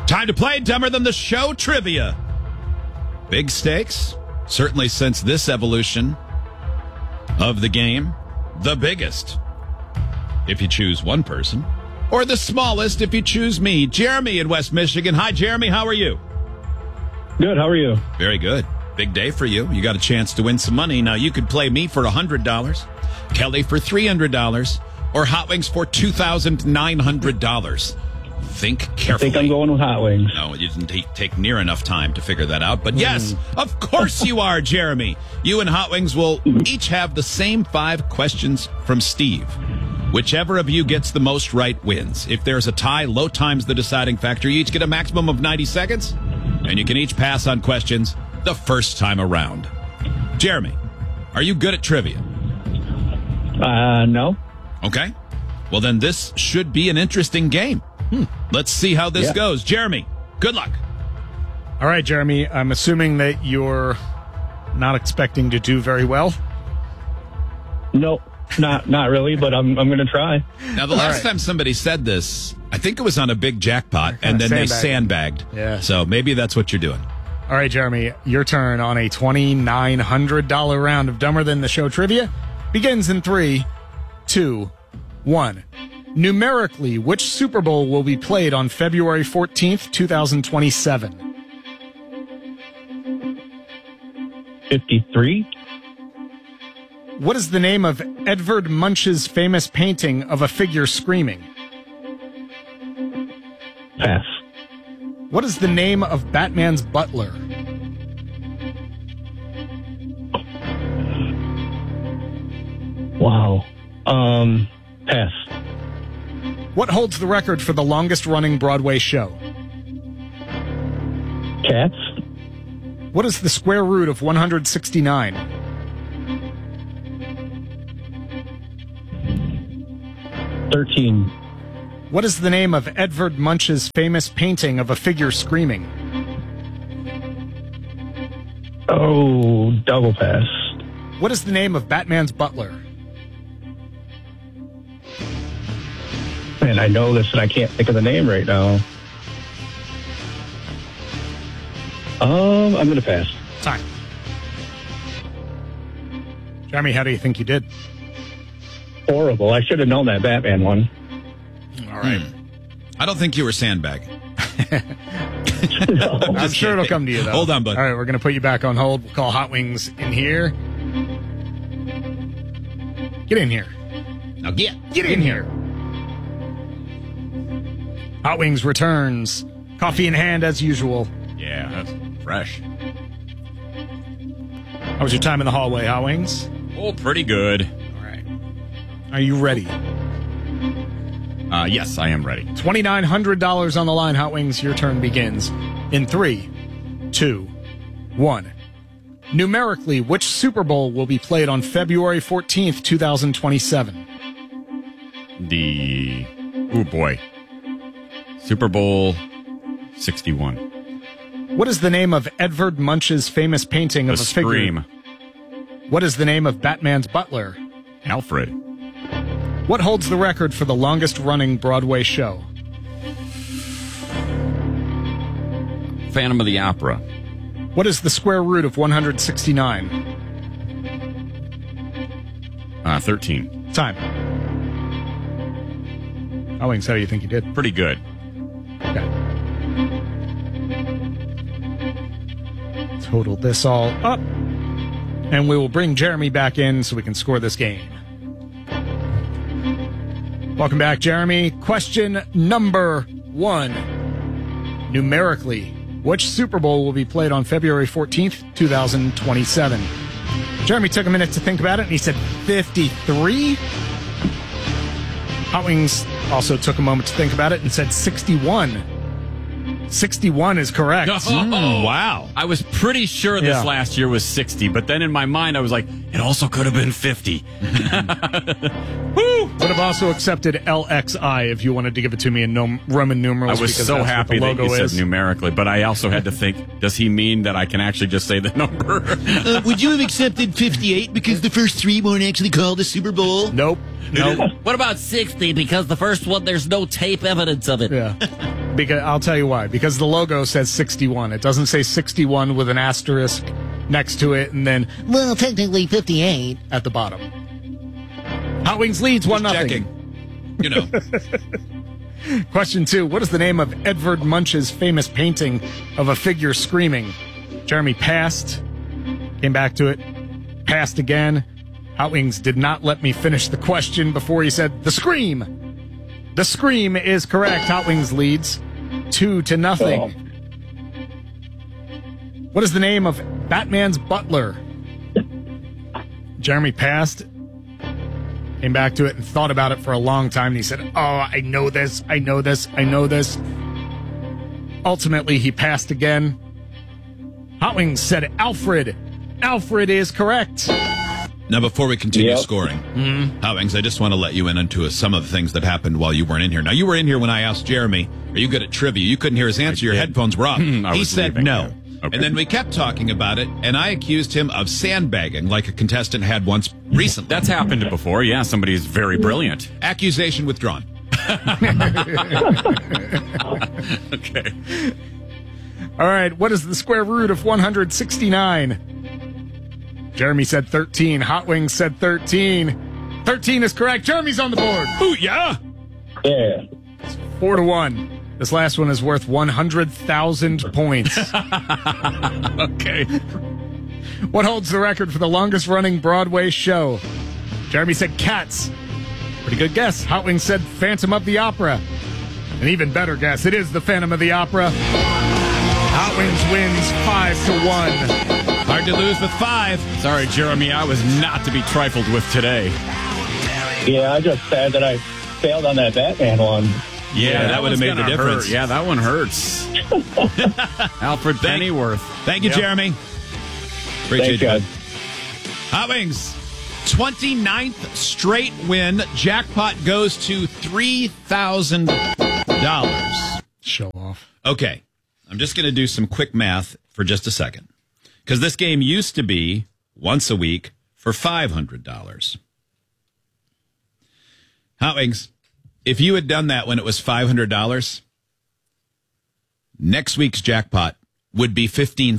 Time to play Dumber Than the Show trivia. Big stakes, certainly since this evolution of the game. The biggest, if you choose one person, or the smallest if you choose me. Jeremy in West Michigan. Hi, Jeremy. How are you? Good. How are you? Very good. Big day for you. You got a chance to win some money. Now, you could play me for $100, Kelly for $300, or Hot Wings for $2,900. Think carefully. I think I'm going with Hot Wings. No, you didn't take near enough time to figure that out. But yes, of course you are, Jeremy. You and Hot Wings will each have the same 5 questions from Steve. Whichever of you gets the most right wins. If there's a tie, low time's the deciding factor. You each get a maximum of 90 seconds, and you can each pass on questions the first time around. Jeremy, are you good at trivia? No. Okay. Well, then this should be an interesting game. Let's see how this goes. Jeremy, good luck. All right, Jeremy, I'm assuming that you're not expecting to do very well. No, not really, but I'm going to try. Now, the last time somebody said this, I think it was on a big jackpot, and then they sandbagged. Yeah. So maybe that's what you're doing. All right, Jeremy, your turn on a $2,900 round of Dumber Than the Show trivia begins in 3, 2, 1. Numerically, which Super Bowl will be played on February 14th, 2027? 53. What is the name of Edvard Munch's famous painting of a figure screaming? Pass. What is the name of Batman's butler? Wow. Pass. What holds the record for the longest-running Broadway show? Cats. What is the square root of 169? 13. What is the name of Edvard Munch's famous painting of a figure screaming? Oh, double pass. What is the name of Batman's butler? Man, I know this and I can't think of the name right now. I'm going to pass. Time. Jeremy, how do you think you did? Horrible. I should have known that Batman one. All right. I don't think you were sandbagging. No. I'm sure it'll come to you, though. Hold on, bud. All right, we're going to put you back on hold. We'll call Hot Wings in here. Get in here. Now get in here. Hot Wings returns. Coffee in hand as usual. Yeah, that's fresh. How was your time in the hallway, Hot Wings? Oh, pretty good. All right. Are you ready? Yes, I am ready. $2,900 on the line, Hot Wings. Your turn begins in 3, 2, 1. Numerically, which Super Bowl will be played on February 14th, 2027? Oh boy. Super Bowl 61. What is the name of Edvard Munch's famous painting of The a figure? Scream. What is the name of Batman's butler? Alfred. What holds the record for the longest-running Broadway show? Phantom of the Opera. What is the square root of 169? 13. Time. Hot Wings, how do you think you did? Pretty good. Okay. Total this all up. And we will bring Jeremy back in so we can score this game. Welcome back, Jeremy. Question number 1. Numerically, which Super Bowl will be played on February 14th, 2027? Jeremy took a minute to think about it, and he said 53. Hot Wings also took a moment to think about it and said 61. 61 is correct. wow. I was pretty sure this last year was 60, but then in my mind I was like, it also could have been 50. Woo! Would have also accepted LXI if you wanted to give it to me in Roman numerals. I was because so that's happy what that the you logo said numerically, but I also had to think, does he mean that I can actually just say the number? Would you have accepted 58 because the first 3 weren't actually called a Super Bowl? Nope. What about 60? Because the first one, there's no tape evidence of it. Yeah. Because I'll tell you why. Because the logo says 61. It doesn't say 61 with an asterisk next to it and then, well, technically 58 at the bottom. Hot Wings leads 1-0. Checking. You know. Question 2. What is the name of Edvard Munch's famous painting of a figure screaming? Jeremy passed. Came back to it. Passed again. Hot Wings did not let me finish the question before he said, The Scream. The Scream is correct. Hot Wings leads 2-0. Oh. What is the name of Batman's butler? Jeremy passed, came back to it, and thought about it for a long time. And he said, oh, I know this. Ultimately, he passed again. Hot Wings said Alfred. Alfred is correct. Now, before we continue scoring, Hot Wings, I just want to let you in into some of the things that happened while you weren't in here. Now, you were in here when I asked Jeremy, are you good at trivia? You couldn't hear his answer. Your headphones were off. He said leaving, no. yeah. Okay. And then we kept talking about it, and I accused him of sandbagging like a contestant had once recently. That's happened before. Yeah, somebody is very brilliant. Accusation withdrawn. Okay. All right, what is the square root of 169? Jeremy said 13. Hot Wings said 13. 13 is correct. Jeremy's on the board. Ooh, yeah. Yeah. 4-1. This last one is worth 100,000 points. Okay. What holds the record for the longest running Broadway show? Jeremy said Cats. Pretty good guess. Hot Wings said Phantom of the Opera. An even better guess. It is the Phantom of the Opera. Hot Wings wins 5-1. Hard to lose with 5. Sorry, Jeremy, I was not to be trifled with today. Yeah, I just sad that I failed on that Batman one. Yeah, that would have made the gonna difference. hurt. Yeah, that one hurts. Alfred Pennyworth. Thank you, Yep. Jeremy. Appreciate Thanks, you. guys. Hot Wings, 29th straight win. Jackpot goes to $3,000. Show off. Okay, I'm just going to do some quick math for just a second. Because this game used to be once a week for $500. Hot Wings, if you had done that when it was $500, next week's jackpot would be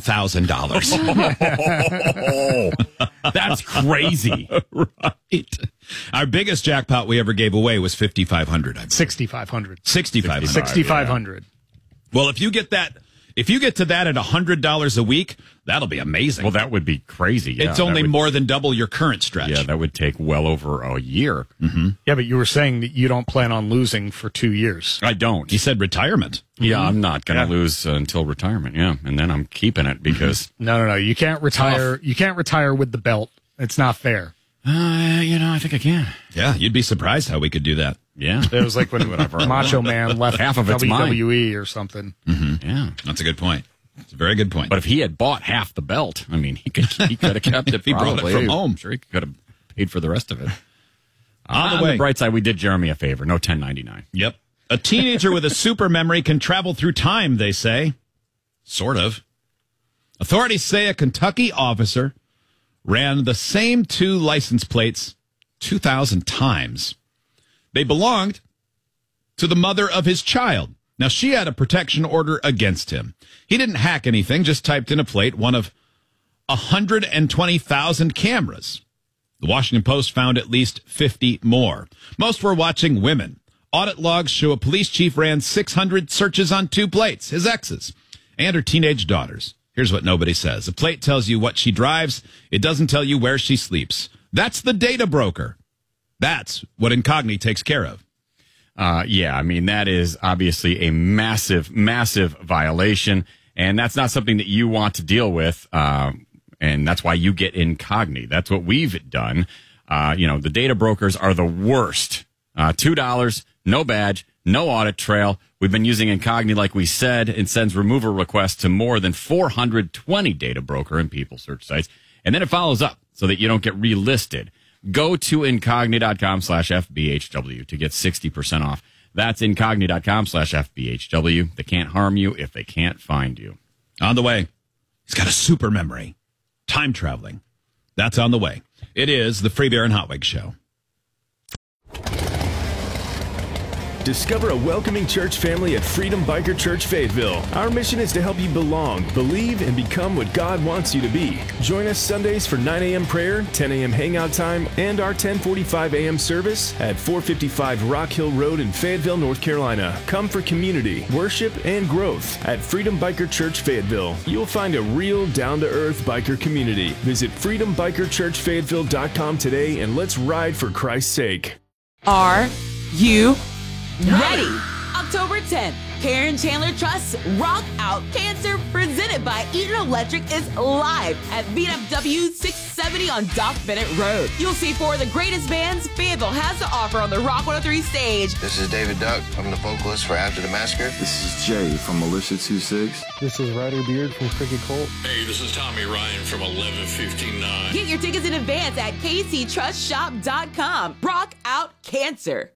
$15,000. That's crazy. Right. Our biggest jackpot we ever gave away was $5,500. 6,500. 6,500. 6,500. Well, if you get to that at $100 a week, that'll be amazing. Well, that would be crazy. Yeah, it's only that would- more than double your current stretch. Yeah, that would take well over a year. Yeah, but you were saying that you don't plan on losing for 2 years. I don't. He said retirement. Yeah, I'm not going to Yeah. lose until retirement. Yeah, and then I'm keeping it because No. You can't retire. You can't retire with the belt. It's not fair. I think I can. Yeah, you'd be surprised how we could do that. Yeah, It was like when Macho Man left Half of it's mine. WWE or something. yeah. That's a good point. It's a very good point. But if he had bought half the belt, I mean, he could have kept it. If he brought it probably. from home. Sure, he could have paid for the rest of it. On the On way. the bright side, we did Jeremy a favor. No 1099. Yep. A teenager with a super memory can travel through time, they say. Sort of. Authorities say a Kentucky officer ran the same 2 license plates 2,000 times. They belonged to the mother of his child. Now, she had a protection order against him. He didn't hack anything, just typed in a plate, one of 120,000 cameras. The Washington Post found at least 50 more. Most were watching women. Audit logs show a police chief ran 600 searches on 2 plates, his exes, and her teenage daughters. Here's what nobody says. A plate tells you what she drives. It doesn't tell you where she sleeps. That's the data broker. That's what Incogni takes care of. Yeah, I mean, that is obviously a massive, massive violation. And that's not something that you want to deal with. And that's why you get Incogni. That's what we've done. The data brokers are the worst. $2, no badge, no audit trail. We've been using Incogni, like we said. It sends removal requests to more than 420 data broker and people search sites. And then it follows up so that you don't get relisted. Go to Incogni.com/FBHW to get 60% off. That's Incogni.com/FBHW. They can't harm you if they can't find you. On the way, he's got a super memory. Time traveling. That's on the way. It is the Free Beer and Hot Wings Show. Discover a welcoming church family at Freedom Biker Church Fayetteville. Our mission is to help you belong, believe, and become what God wants you to be. Join us Sundays for 9 a.m. prayer, 10 a.m. hangout time, and our 10:45 a.m. service at 455 Rock Hill Road in Fayetteville, North Carolina. Come for community, worship, and growth at Freedom Biker Church Fayetteville. You'll find a real down-to-earth biker community. Visit freedombikerchurchfayetteville.com today and let's ride for Christ's sake. Are you ready? October 10th, Karen Chandler Trust's Rock Out Cancer, presented by Eaton Electric, is live at VFW 670 on Doc Bennett Road. You'll see four of the greatest bands Fayetteville has to offer on the Rock 103 stage. This is David Duck. I'm the vocalist for After the Massacre. This is Jay from Militia 26. This is Ryder Beard from Cricket Colt. Hey, this is Tommy Ryan from 1159. Get your tickets in advance at kctrustshop.com. Rock Out Cancer.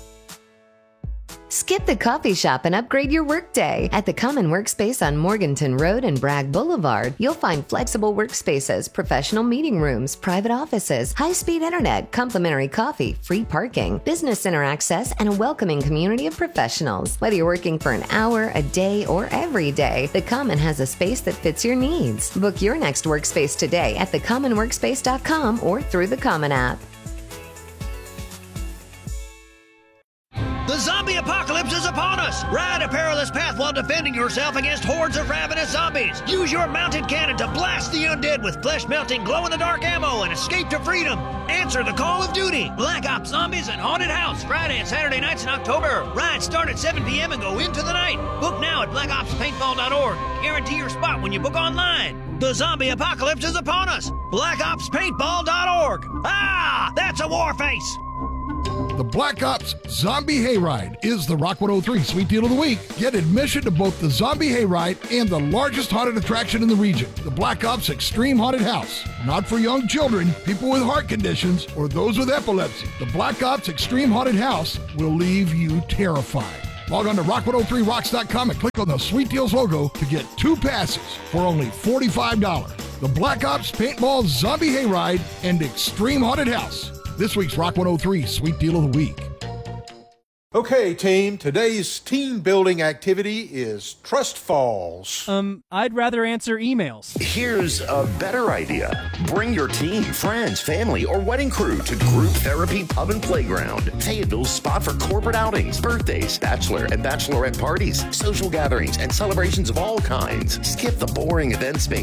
Skip the coffee shop and upgrade your workday. At the Common Workspace on Morganton Road and Bragg Boulevard, you'll find flexible workspaces, professional meeting rooms, private offices, high-speed internet, complimentary coffee, free parking, business center access, and a welcoming community of professionals. Whether you're working for an hour, a day, or every day, the Common has a space that fits your needs. Book your next workspace today at thecommonworkspace.com or through the Common app. The zombie apocalypse is upon us! Ride a perilous path while defending yourself against hordes of ravenous zombies. Use your mounted cannon to blast the undead with flesh-melting, glow-in-the-dark ammo and escape to freedom. Answer the call of duty. Black Ops Zombies and Haunted House, Friday and Saturday nights in October. Rides start at 7 p.m. and go into the night. Book now at blackopspaintball.org. Guarantee your spot when you book online. The zombie apocalypse is upon us. blackopspaintball.org. Ah, that's a war face. The Black Ops Zombie Hayride is the Rock 103 Sweet Deal of the Week. Get admission to both the Zombie Hayride and the largest haunted attraction in the region, the Black Ops Extreme Haunted House. Not for young children, people with heart conditions, or those with epilepsy. The Black Ops Extreme Haunted House will leave you terrified. Log on to rock103rocks.com and click on the Sweet Deals logo to get 2 passes for only $45. The Black Ops Paintball Zombie Hayride and Extreme Haunted House. This week's Rock 103 Sweet Deal of the Week. Okay, team, today's team building activity is Trust Falls. I'd rather answer emails. Here's a better idea. Bring your team, friends, family, or wedding crew to Group Therapy Pub and Playground, Fayetteville's spot for corporate outings, birthdays, bachelor and bachelorette parties, social gatherings, and celebrations of all kinds. Skip the boring event space